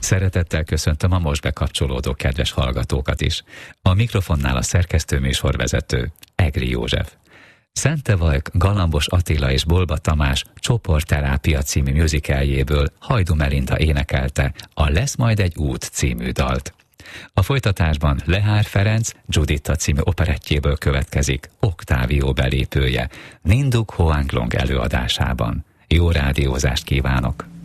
Szeretettel köszöntöm a most bekapcsolódó kedves hallgatókat is. A mikrofonnál a szerkesztő műsorvezető, Egri József. Szentevalk, Galambos Attila és Bolba Tamás Csoportterápia című musicaljéből Hajdú Melinda énekelte a Lesz majd egy út című dalt. A folytatásban Lehár Ferenc Giuditta című operettjéből következik Octavio belépője Ninduk Hoang Long előadásában. Jó rádiózást kívánok!